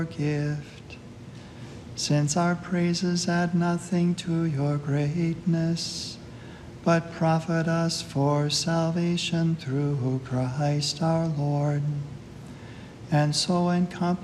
gift, since our praises add nothing to your greatness, but profit us for salvation through Christ our Lord, and so encompass